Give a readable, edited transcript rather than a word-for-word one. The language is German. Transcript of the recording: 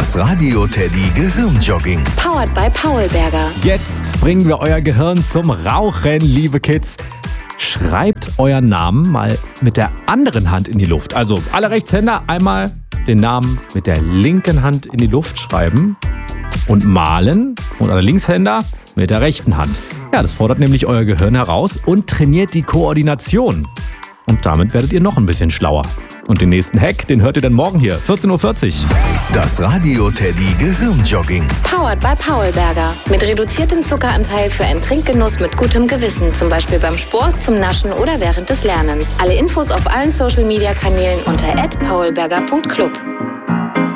Das Radio Teddy Gehirnjogging. Powered by Paulberger. Jetzt bringen wir euer Gehirn zum Rauchen, liebe Kids. Schreibt euren Namen mal mit der anderen Hand in die Luft. Also alle Rechtshänder einmal den Namen mit der linken Hand in die Luft schreiben und malen und alle Linkshänder mit der rechten Hand. Ja, das fordert nämlich euer Gehirn heraus und trainiert die Koordination. Und damit werdet ihr noch ein bisschen schlauer. Und den nächsten Hack, den hört ihr dann morgen hier, 14.40 Uhr. Das Radio Teddy Gehirnjogging. Powered by Paulberger. Mit reduziertem Zuckeranteil für einen Trinkgenuss mit gutem Gewissen. Zum Beispiel beim Sport, zum Naschen oder während des Lernens. Alle Infos auf allen Social-Media-Kanälen unter @paulberger.club.